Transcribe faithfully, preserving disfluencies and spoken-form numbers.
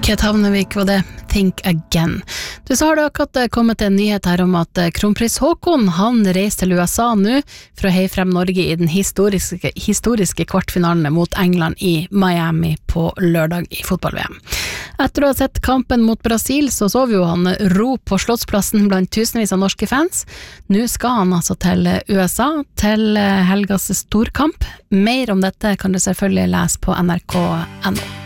Kate Havnevik var det, Think Again. Du, så har det akkurat kommet en nyhet her om at kronprins Håkon, han reiser til U S A nå for å heie frem Norge i den historiske, historiske kvartfinalen mot England i Miami på lørdag i fotball-V M. Etter å ha sett kampen mot Brasil, så så vi jo han ro på Slottsplassen blant tusenvis av norske fans. Nå skal han altså til U S A, til helgas storkamp. Mer om dette kan du selvfølgelig lese på N R K punktum N O.